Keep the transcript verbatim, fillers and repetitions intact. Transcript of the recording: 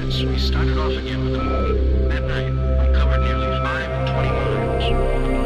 minutes, we started off again with the moon. That night, we covered nearly five and twenty miles.